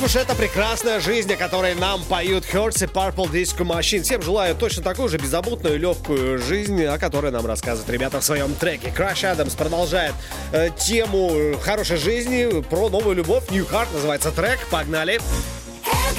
Ох уж эта прекрасная жизнь, о которой нам поют Hurts и Purple Disco Machine. Всем желаю точно такую же беззаботную и легкую жизнь, о которой нам рассказывают ребята в своем треке. Crash Adams продолжает тему хорошей жизни, про новую любовь. New Heart называется трек. Погнали!